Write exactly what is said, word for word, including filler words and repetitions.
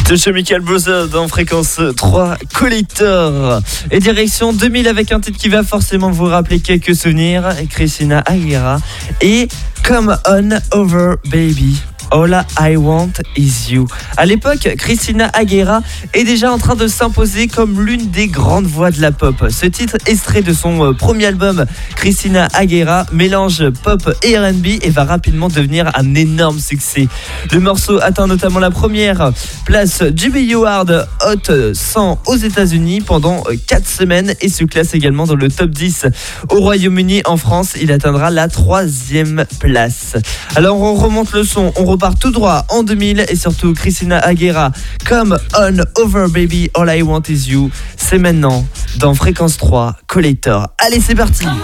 De chez Michael Brothers dans Fréquence trois Collector. Et direction deux mille avec un titre qui va forcément vous rappeler quelques souvenirs. Christina Aguilera et Come On Over Baby. All I Want Is You. À l'époque, Christina Aguilera est déjà en train de s'imposer comme l'une des grandes voix de la pop. Ce titre, extrait de son premier album, Christina Aguilera, mélange pop et R and B et va rapidement devenir un énorme succès. Le morceau atteint notamment la première place du Billboard Hot cent aux États-Unis pendant quatre semaines et se classe également dans le top dix au Royaume-Uni. En France, il atteindra la troisième place. Alors on remonte le son, on repart tout droit en deux mille et surtout Christina Aguilera, Come On Over Baby, All I Want Is You. C'est maintenant dans Fréquence trois Collector. Allez, c'est parti.